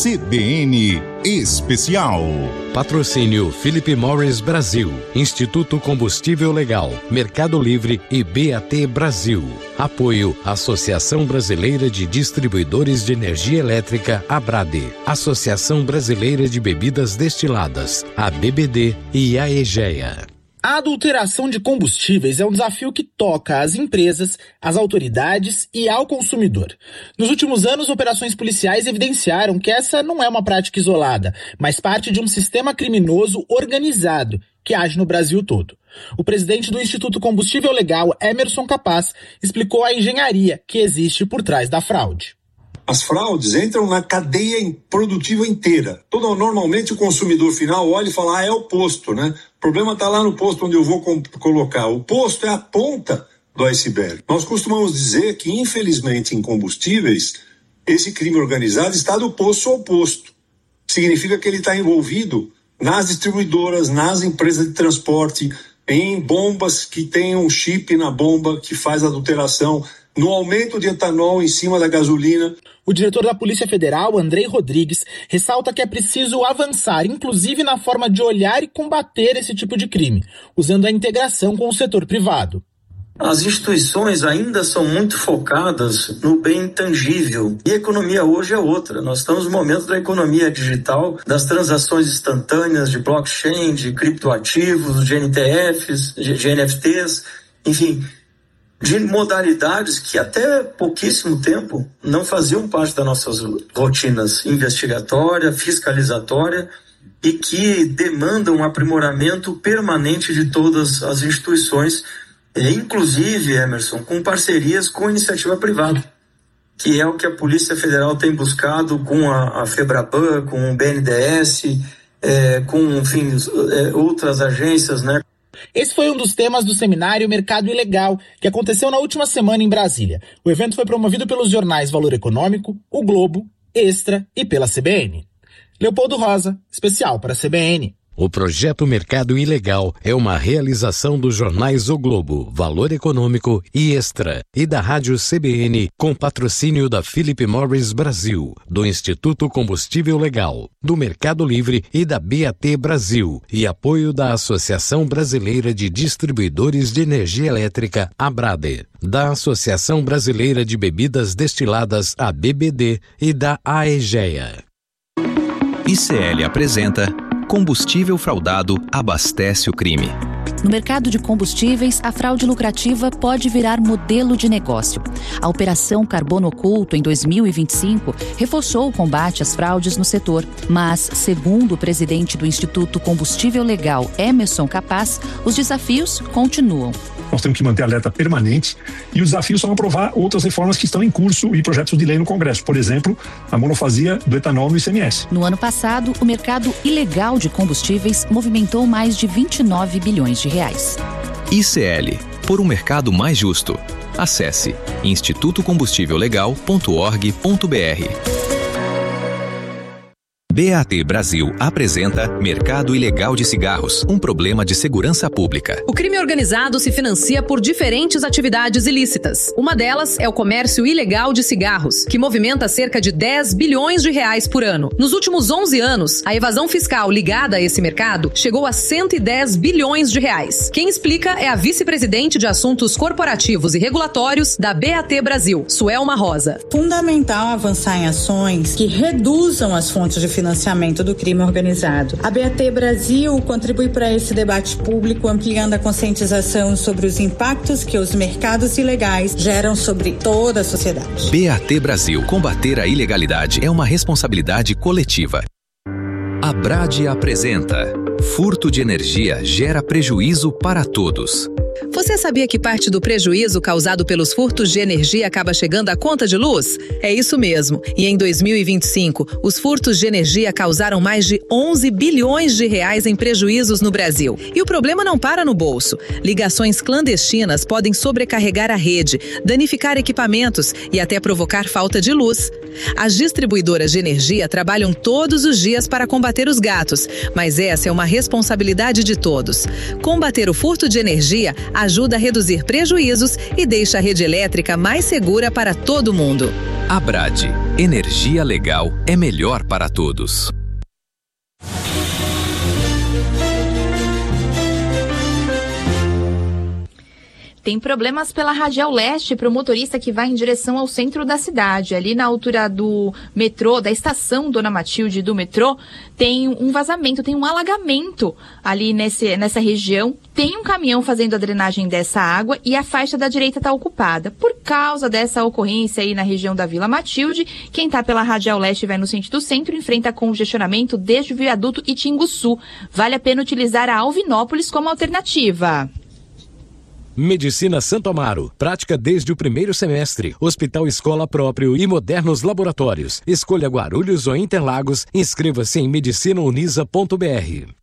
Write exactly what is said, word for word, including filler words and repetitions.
C B N Especial. Patrocínio Philip Morris Brasil, Instituto Combustível Legal, Mercado Livre e B A T Brasil. Apoio Associação Brasileira de Distribuidores de Energia Elétrica, ABRADE, Associação Brasileira de Bebidas Destiladas, a B B D e a EGEA. A adulteração de combustíveis é um desafio que toca às empresas, às autoridades e ao consumidor. Nos últimos anos, operações policiais evidenciaram que essa não é uma prática isolada, mas parte de um sistema criminoso organizado que age no Brasil todo. O presidente do Instituto Combustível Legal, Emerson Capaz, explicou a engenharia que existe por trás da fraude. As fraudes entram na cadeia produtiva inteira. Todo, normalmente o consumidor final olha e fala, ah, é o posto, né? O problema está lá no posto onde eu vou com- colocar. O posto é a ponta do iceberg. Nós costumamos dizer que, infelizmente, em combustíveis, esse crime organizado está do poço ao posto. Significa que ele está envolvido nas distribuidoras, nas empresas de transporte, em bombas que tem um chip na bomba que faz adulteração, no aumento de etanol em cima da gasolina. O diretor da Polícia Federal, Andrei Rodrigues, ressalta que é preciso avançar, inclusive na forma de olhar e combater esse tipo de crime, usando a integração com o setor privado. As instituições ainda são muito focadas no bem intangível e a economia hoje é outra. Nós estamos no momento da economia digital, das transações instantâneas de blockchain, de criptoativos, de N T Fs, de N F Ts, enfim, de modalidades que até pouquíssimo tempo não faziam parte das nossas rotinas investigatória, fiscalizatória e que demandam um aprimoramento permanente de todas as instituições, inclusive, Emerson, com parcerias com a iniciativa privada, que é o que a Polícia Federal tem buscado com a, a FEBRABAN, com o B N D E S, é, com, enfim, é, outras agências, né? Esse foi um dos temas do seminário Mercado Ilegal, que aconteceu na última semana em Brasília. O evento foi promovido pelos jornais Valor Econômico, O Globo, Extra e pela C B N. Leopoldo Rosa, especial para a C B N. O projeto Mercado Ilegal é uma realização dos jornais O Globo, Valor Econômico e Extra, e da Rádio C B N, com patrocínio da Philip Morris Brasil, do Instituto Combustível Legal, do Mercado Livre e da B A T Brasil, e apoio da Associação Brasileira de Distribuidores de Energia Elétrica, ABRADE, da Associação Brasileira de Bebidas Destiladas, a B B D, e da AEGEA. I C L apresenta Combustível fraudado abastece o crime. No mercado de combustíveis, a fraude lucrativa pode virar modelo de negócio. A Operação Carbono Oculto, em dois mil e vinte e cinco, reforçou o combate às fraudes no setor. Mas, segundo o presidente do Instituto Combustível Legal, Emerson Capaz, os desafios continuam. Nós temos que manter alerta permanente e os desafios são aprovar outras reformas que estão em curso e projetos de lei no Congresso. Por exemplo, a monofasia do etanol no I C M S. No ano passado, o mercado ilegal de combustíveis movimentou mais de vinte e nove bilhões de reais. I C L, por um mercado mais justo. Acesse instituto combustível legal ponto org ponto br. B A T Brasil apresenta Mercado Ilegal de Cigarros, um problema de segurança pública. O crime organizado se financia por diferentes atividades ilícitas. Uma delas é o comércio ilegal de cigarros, que movimenta cerca de dez bilhões de reais por ano. Nos últimos onze anos, a evasão fiscal ligada a esse mercado chegou a cento e dez bilhões de reais. Quem explica é a vice-presidente de Assuntos Corporativos e Regulatórios da B A T Brasil, Suelma Rosa. Fundamental avançar em ações que reduzam as fontes de financiamento financiamento do crime organizado. A B A T Brasil contribui para esse debate público, ampliando a conscientização sobre os impactos que os mercados ilegais geram sobre toda a sociedade. B A T Brasil. Combater a ilegalidade é uma responsabilidade coletiva. A Brade apresenta Furto de energia gera prejuízo para todos. Você sabia que parte do prejuízo causado pelos furtos de energia acaba chegando à conta de luz? É isso mesmo. E em dois mil e vinte e cinco, os furtos de energia causaram mais de onze bilhões de reais em prejuízos no Brasil. E o problema não para no bolso. Ligações clandestinas podem sobrecarregar a rede, danificar equipamentos e até provocar falta de luz. As distribuidoras de energia trabalham todos os dias para combater os gatos, mas essa é uma responsabilidade de todos. Combater o furto de energia ajuda a reduzir prejuízos e deixa a rede elétrica mais segura para todo mundo. Abrade. Energia legal é melhor para todos. Tem problemas pela Radial Leste para o motorista que vai em direção ao centro da cidade. Ali na altura do metrô, da estação Dona Matilde do metrô, tem um vazamento, tem um alagamento ali nesse, nessa região. Tem um caminhão fazendo a drenagem dessa água e a faixa da direita está ocupada. Por causa dessa ocorrência aí na região da Vila Matilde, quem está pela Radial Leste e vai no sentido do centro enfrenta congestionamento desde o viaduto Itinguçu. Vale a pena utilizar a Alvinópolis como alternativa. Medicina Santo Amaro. Prática desde o primeiro semestre. Hospital Escola próprio e modernos laboratórios. Escolha Guarulhos ou Interlagos. Inscreva-se em medicina unisa ponto b r.